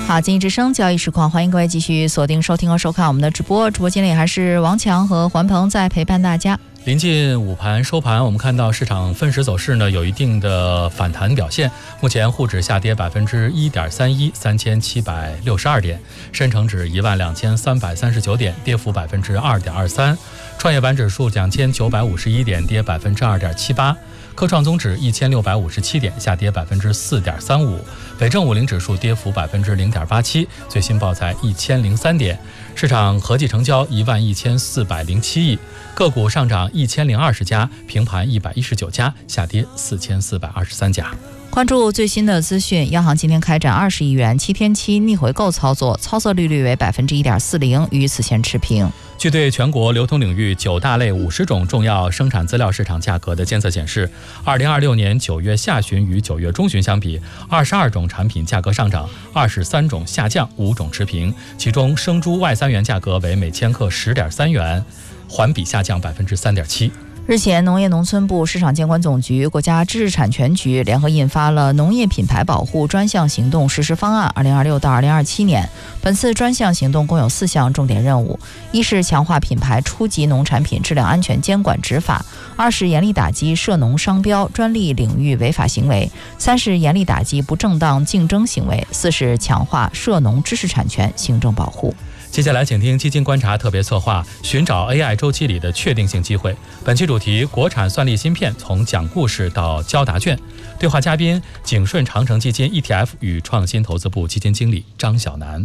好，经济之声交易实况，欢迎各位继续锁定收听和收看我们的直播。直播间里还是王强和环鹏在陪伴大家。 临近午盘收盘，我们看到市场分时走势呢有一定的反弹表现。目前沪指下跌1.31%， 3762点；深成指12339点，跌幅2.23%；创业板指数2951点，跌2.78%；科创综指1657点，下跌4.35%；北证50指数跌幅0.87%，最新报在1003点。市场合计成交11407亿，个股上涨1020家，平盘119家，下跌4423家。 关注最新的资讯，央行今天开展20亿元7天期逆回购操作，操作利率为1.40%，与此前持平。 据对全国流通领域9大类50种重要生产资料市场价格的监测显示，2026年9月下旬与9月中旬相比，22种产品价格上涨，23种下降，5种持平。其中生猪外三元价格为每千克10.3元，环比下降3.7%。 日前，农业农村部、市场监管总局、国家知识产权局联合印发了《农业品牌保护专项行动实施方案（2026到2027年）》。本次专项行动共有4项重点任务：一是强化品牌初级农产品质量安全监管执法；二是严厉打击涉农商标、专利领域违法行为；三是严厉打击不正当竞争行为；四是强化涉农知识产权行政保护。 接下来请听基金观察特别策划，寻找 AI 周期里的确定性机会。本期主题：国产算力芯片从讲故事到交答卷。对话嘉宾：景顺长城基金 ETF 与创新投资部基金经理张晓楠。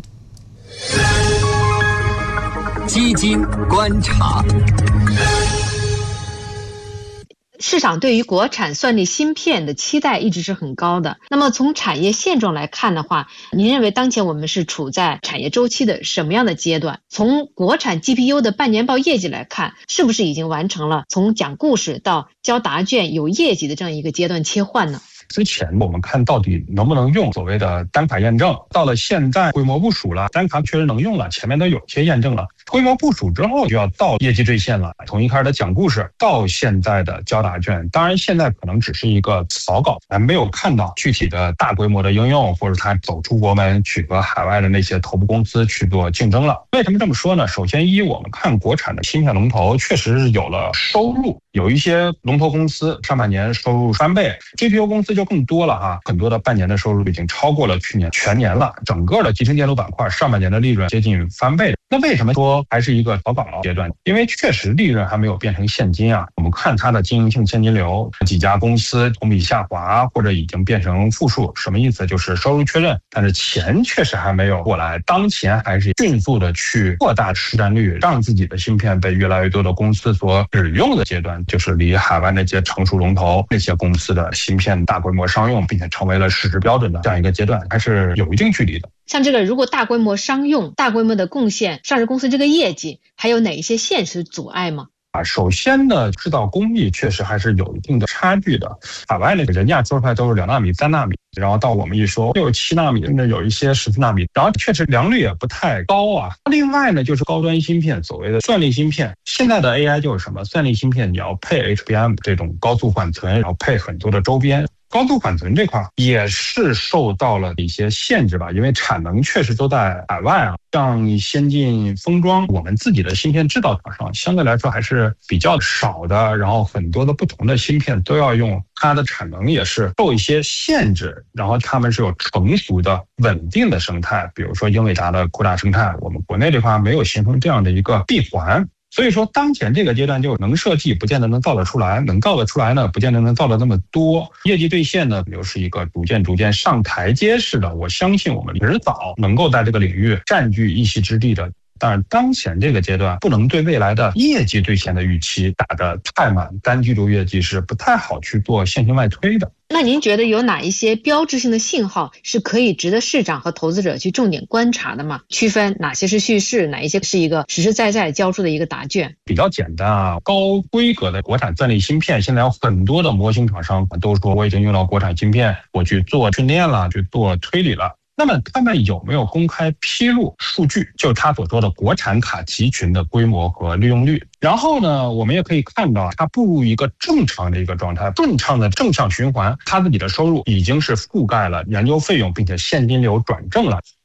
基金观察。 市场对于国产算力芯片的期待一直是很高的。那么从产业现状来看的话，您认为当前我们是处在产业周期的什么样的阶段？从国产 GPU 的半年报业绩来看，是不是已经完成了从讲故事到交答卷有业绩的这样一个阶段切换呢？ 之前我们看到底能不能用所谓的单卡验证，到了现在规模部署了，单卡确实能用了，前面都有些验证了，规模部署之后就要到业绩兑现了。从一开始的讲故事到现在的交答卷，当然现在可能只是一个草稿，还没有看到具体的大规模的应用，或者它走出国门去和海外的那些头部公司去做竞争了。为什么这么说呢？首先我们看国产的芯片龙头确实是有了收入，有一些龙头公司上半年收入翻倍， GPU 公司就更多了哈，很多的半年的收入已经超过了去年全年了。整个的集成电路板块上半年的利润接近翻倍。那为什么说还是一个草稿阶段？因为确实利润还没有变成现金啊。我们看它的经营性现金流，几家公司同比下滑或者已经变成负数，什么意思？就是收入确认，但是钱确实还没有过来。当前还是迅速的去扩大市占率，让自己的芯片被越来越多的公司所使用的阶段，就是离海外那些成熟龙头那些公司的芯片大规模商用并且成为了市值标准的这样一个阶段，还是有一定距离的。 像这个如果大规模商用、大规模的贡献上市公司这个业绩，还有哪一些现实阻碍吗？ 首先呢，制造工艺确实还是有一定的差距的。海外那个人家说出来都是2纳米、3纳米，然后到我们一说又有7纳米，甚至有一些14纳米，然后确实良率也不太高啊。另外呢，就是高端芯片，所谓的算力芯片，现在的 AI 就是什么？算力芯片你要配 HBM 这种高速缓存，然后配很多的周边。高速缓存这块也是受到了一些限制吧，因为产能确实都在海外啊。像先进封装，我们自己的芯片制造厂商相对来说还是比较少的，然后很多的不同的芯片都要用，它的产能也是受一些限制，然后他们是有成熟的稳定的生态，比如说英伟达的扩大生态，我们国内这块没有形成这样的一个闭环。所以说当前这个阶段就能设计不见得能造得出来，能造得出来呢不见得能造得那么多，业绩兑现呢又是一个逐渐上台阶式的，我相信我们迟早能够在这个领域占据一席之地的。当然当前这个阶段不能对未来的业绩兑现的预期打得太满，单季度业绩是不太好去做线性外推的。 那您觉得有哪一些标志性的信号是可以值得市场和投资者去重点观察的吗？区分哪些是叙事，哪一些是一个实实在在交出的一个答卷？ 比较简单啊，高规格的国产算力芯片，现在有很多的模型厂商都说我已经用到国产芯片，我去做训练了，去做推理了。那么他们有没有公开披露数据，就是他所说的国产卡集群的规模和利用率？然后呢，我们也可以看到它步入一个正常的一个状态，顺畅的正向循环，它自己的收入已经是覆盖了研究费用，并且现金流转正了。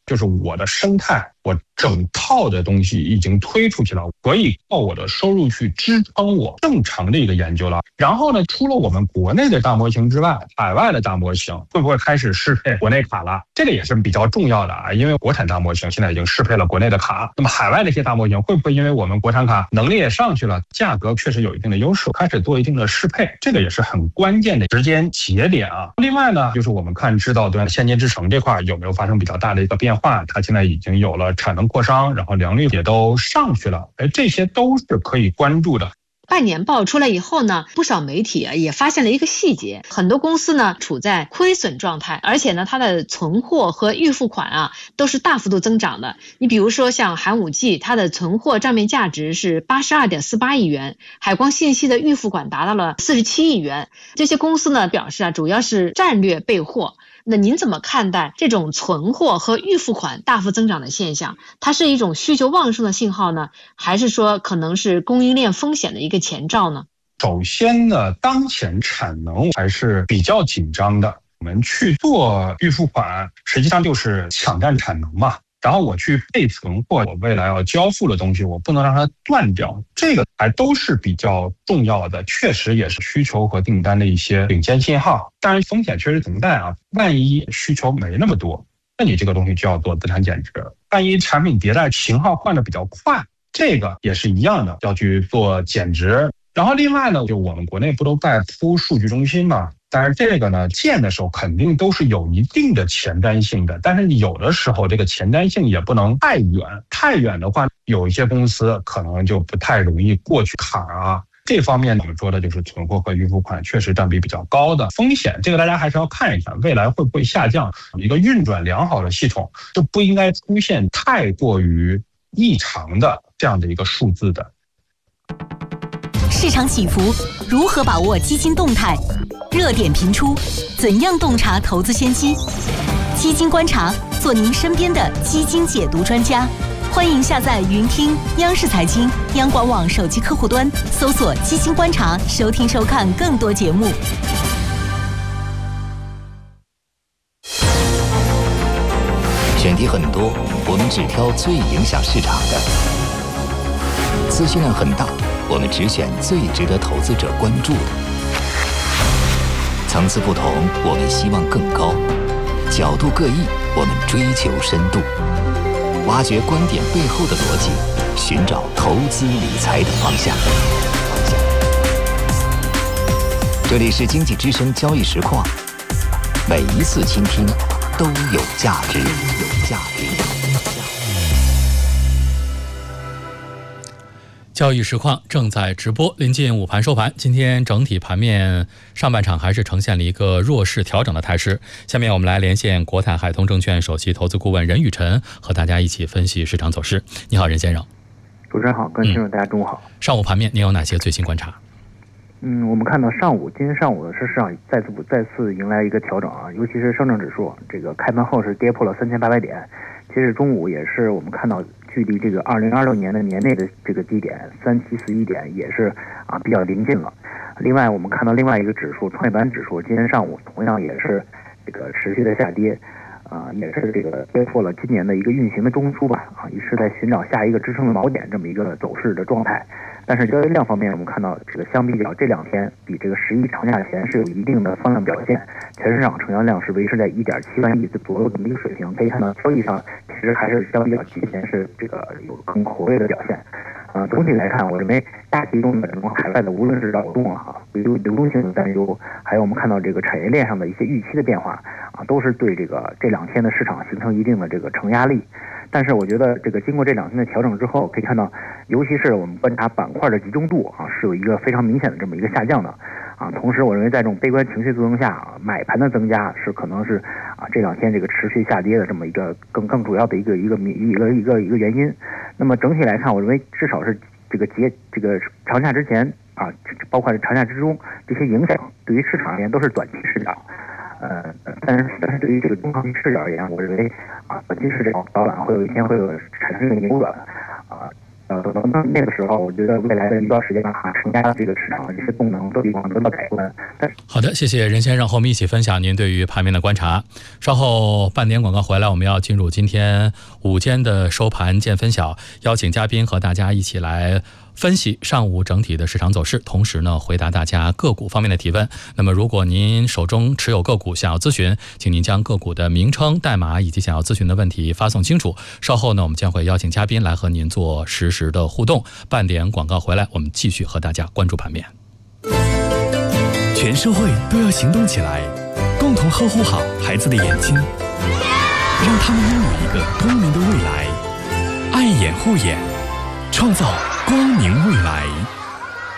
就是我的生态，我整套的东西已经推出去了，可以靠我的收入去支撑我正常的一个研究了。然后呢，除了我们国内的大模型之外，海外的大模型会不会开始适配国内卡了？这个也是比较重要的啊，因为国产大模型现在已经适配了国内的卡，那么海外的一些大模型会不会因为我们国产卡能力也上去了，价格确实有一定的优势，开始做一定的适配？这个也是很关键的时间节点啊。另外呢，就是我们看制造端先进制程这块有没有发生比较大的一个变化，它现在已经有了产能扩张，然后良率也都上去了，这些都是可以关注的。 半年报出来以后呢，不少媒体也发现了一个细节，很多公司呢处在亏损状态，而且呢它的存货和预付款都是大幅度增长的。你比如说像寒武纪，它的存货账面价值是82.48亿元，海光信息的预付款达到了47亿元。这些公司呢表示主要是战略备货。那您怎么看待这种存货和预付款大幅增长的现象？它是一种需求旺盛的信号呢，还是说可能是供应链风险的一个前兆呢？ 首先呢，当前产能还是比较紧张的，我们去做预付款，实际上就是抢占产能嘛。然后我去备存货，我未来要交付的东西，我不能让它断掉，这个还都是比较重要的，确实也是需求和订单的一些领先信号。当然风险确实存在啊，万一需求没那么多，那你这个东西就要做资产减值。万一产品迭代型号换得比较快，这个也是一样的，要去做减值。然后另外呢，就我们国内不都在铺数据中心嘛？但是这个呢，建的时候肯定都是有一定的前瞻性的，但是有的时候这个前瞻性也不能太远，太远的话，有一些公司可能就不太容易过去坎儿啊。这方面我们说的就是存货和预付款确实占比比较高的风险，这个大家还是要看一看未来会不会下降。一个运转良好的系统就不应该出现太过于异常的这样的一个数字的。 市场起伏，如何把握基金动态？热点频出，怎样洞察投资先机？基金观察，做您身边的基金解读专家。欢迎下载云听央视财经、央广网手机客户端，搜索“基金观察”，收听收看更多节目。 选题很多，我们只挑最影响市场的；资讯量很大，我们只选最值得投资者关注的。层次不同，我们希望更高；角度各异，我们追求深度。挖掘观点背后的逻辑，寻找投资理财的方向。这里是经济之声交易实况，每一次倾听都有价值。 交易实况正在直播，临近午盘收盘，今天整体盘面上半场还是呈现了一个弱势调整的态势。下面我们来连线国泰海通证券首席投资顾问任宇晨，和大家一起分析市场走势。你好，任先生。 主持人好，各位听众大家中午好。 上午盘面您有哪些最新观察？ 我们看到今天上午的市场再次迎来一个调整啊，尤其是上证指数，这个开盘后是跌破了3800点，其实中午也是我们看到距离这个2026年的年内的这个低点3741点也是比较临近了。另外我们看到另外一个指数创业板指数今天上午同样也是这个持续的下跌，也是这个跌破了今年的一个运行的中枢吧，也是在寻找下一个支撑的锚点这么一个走势的状态。但是交易量方面，我们看到这个相比较这两天比这个11长假前是有一定的放量表现，全市场成交量是维持在1.7万亿左右的一个水平，可以看到交易上其实还是相比较之前是这个有更活跃的表现。总体来看，我认为大体中的这种海外的无论是扰动流动性的担忧，还有我们看到这个产业链上的一些预期的变化都是对这两天的市场形成一定的这个承压力。但是我觉得这个经过这两天的调整之后，可以看到，尤其是我们观察板块的集中度是有一个非常明显的这么一个下降的同时我认为在这种悲观情绪作用下买盘的增加是可能是这两天这个持续下跌的这么一个更主要的一个原因。那么整体来看，我认为至少是这个长假之前包括长假之中这些影响对于市场而言都是短期视角。但是对于这个中长期视角而言，我认为短期视角早晚会有一天会有产生一个扭转等到那个时候，我觉得未来的一段时间的话，成家的这个市场这些动能都有可能得到改观。 好的，谢谢任先生和我们一起分享您对于盘面的观察。稍后半点广告回来，我们要进入今天午间的收盘见分晓，邀请嘉宾和大家一起来分析上午整体的市场走势，同时呢回答大家个股方面的提问。那么如果您手中持有个股想要咨询，请您将个股的名称、代码以及想要咨询的问题发送清楚。稍后呢我们将会邀请嘉宾来和您做实时的互动。半点广告回来，我们继续和大家关注盘面。 全社会都要行动起来，共同呵护好孩子的眼睛，让他们拥有一个光明的未来。爱眼护眼，创造光明未来。